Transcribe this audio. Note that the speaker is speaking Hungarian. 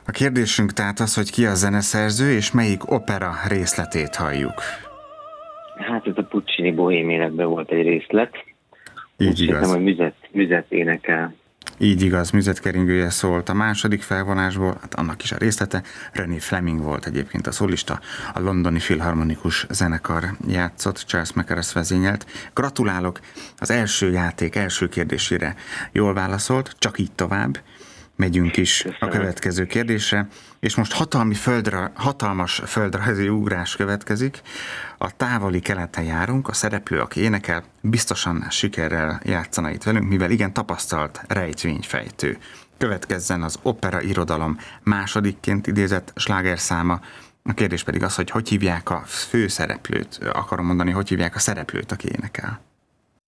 A kérdésünk tehát az, hogy ki a zeneszerző, és melyik opera részletét halljuk. Hát ez a Puccini Bohém életben volt egy részlet. Így Úgy igaz. hogy Müzet énekel. Így igaz, Müzetkeringője szólt a második felvonásból, hát annak is a részlete. René Fleming volt egyébként a szólista, a Londoni Filharmonikus Zenekar játszott, Charles Mackerras vezényelt. Gratulálok az első játék első kérdésére. Jól válaszolt, csak így tovább. Megyünk is Köszönöm. a következő kérdésre, és most hatalmas földrajzi ugrás következik. A távoli keleten járunk, a szereplő, aki énekel, biztosan sikerrel játszana itt velünk, mivel igen tapasztalt rejtvényfejtő. Következzen az opera irodalom másodikként idézett slágerszáma. A kérdés pedig az, hogy hívják a főszereplőt, akarom mondani, hogy hívják a szereplőt, aki énekel.